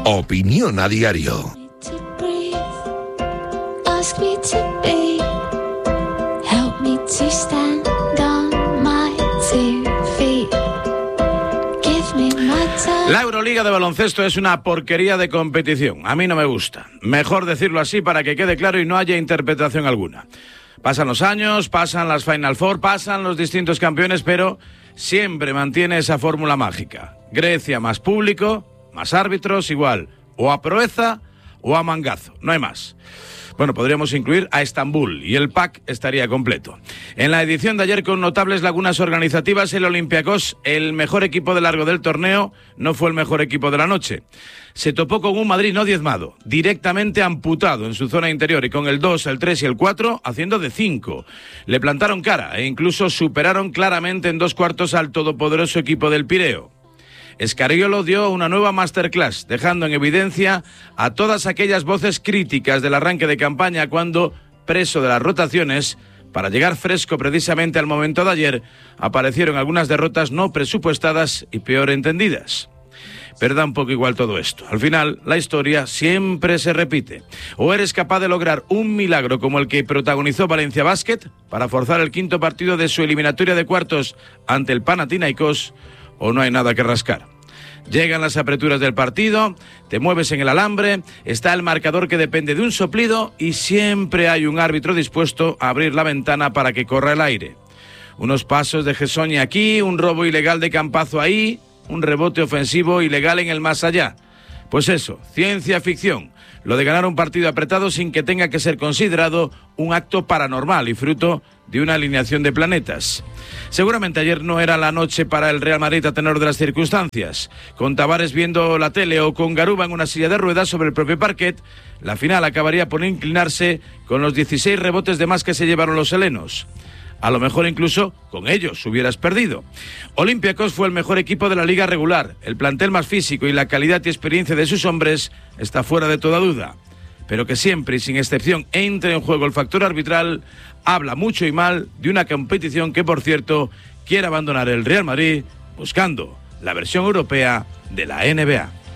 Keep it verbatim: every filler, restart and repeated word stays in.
Opinión a diario. La Euroliga de baloncesto es una porquería de competición. A mí no me gusta. Mejor decirlo así para que quede claro y no haya interpretación alguna. Pasan los años, pasan las Final Four, pasan los distintos campeones, pero siempre mantiene esa fórmula mágica. Grecia más público, más árbitros, igual. O a proeza o a mangazo. No hay más. Bueno, podríamos incluir a Estambul y el pack estaría completo. En la edición de ayer, con notables lagunas organizativas, el Olympiacos, el mejor equipo de largo del torneo, no fue el mejor equipo de la noche. Se topó con un Madrid no diezmado, directamente amputado en su zona interior y con el dos, el tres y el cuatro haciendo de cinco. Le plantaron cara e incluso superaron claramente en dos cuartos al todopoderoso equipo del Pireo. Scariolo dio una nueva masterclass, dejando en evidencia a todas aquellas voces críticas del arranque de campaña cuando, preso de las rotaciones, para llegar fresco precisamente al momento de ayer, aparecieron algunas derrotas no presupuestadas y peor entendidas. Pero da un poco igual todo esto. Al final, la historia siempre se repite. O eres capaz de lograr un milagro como el que protagonizó Valencia Basket para forzar el quinto partido de su eliminatoria de cuartos ante el Panathinaikos, o no hay nada que rascar. Llegan las aperturas del partido, te mueves en el alambre, está el marcador que depende de un soplido y siempre hay un árbitro dispuesto a abrir la ventana para que corra el aire. Unos pasos de Gessoñi aquí, un robo ilegal de Campazzo ahí, un rebote ofensivo ilegal en el más allá. Pues eso, ciencia ficción, lo de ganar un partido apretado sin que tenga que ser considerado un acto paranormal y fruto de una alineación de planetas. Seguramente ayer no era la noche para el Real Madrid a tenor de las circunstancias. Con Tavares viendo la tele o con Garuba en una silla de ruedas sobre el propio parquet, la final acabaría por inclinarse con los dieciséis rebotes de más que se llevaron los helenos. A lo mejor incluso con ellos hubieras perdido. Olympiacos fue el mejor equipo de la liga regular. El plantel más físico y la calidad y experiencia de sus hombres está fuera de toda duda. Pero que siempre y sin excepción entre en juego el factor arbitral habla mucho y mal de una competición que, por cierto, quiere abandonar el Real Madrid buscando la versión europea de la N B A.